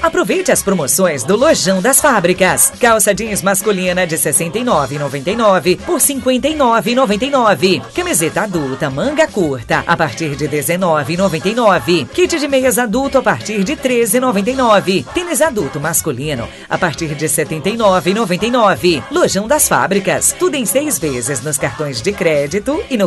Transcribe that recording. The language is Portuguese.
Aproveite as promoções do Lojão das Fábricas. Calça jeans masculina de R$ 69,99 por R$ 59,99. Camiseta adulta manga curta a partir de R$ 19,99. Kit de meias adulto a partir de R$ 13,99. Tênis adulto masculino a partir de R$ 79,99. Lojão das Fábricas. Tudo em 6 vezes nos cartões de crédito e no